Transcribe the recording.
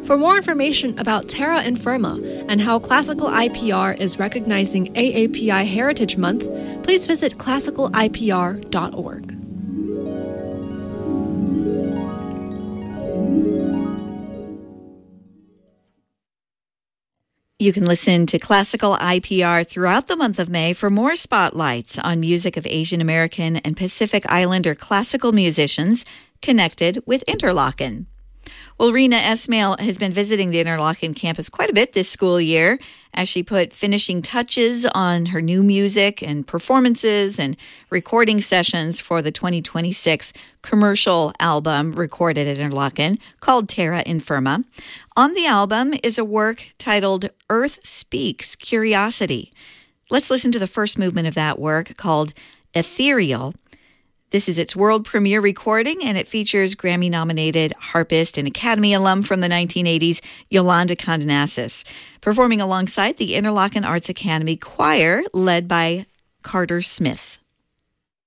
For more information about Terra Infirma and how Classical IPR is recognizing AAPI Heritage Month, please visit classicalipr.org. You can listen to Classical IPR throughout the month of May for more spotlights on music of Asian American and Pacific Islander classical musicians connected with Interlochen. Well, Rena Esmail has been visiting the Interlochen campus quite a bit this school year as she put finishing touches on her new music and performances and recording sessions for the 2026 commercial album recorded at Interlochen called Terra Infirma. On the album is a work titled Earth Speaks Curiosity. Let's listen to the first movement of that work called Ethereal. This is its world premiere recording, and it features Grammy-nominated harpist and Academy alum from the 1980s, Yolanda Condenasis, performing alongside the Interlochen Arts Academy Choir, led by Carter Smith.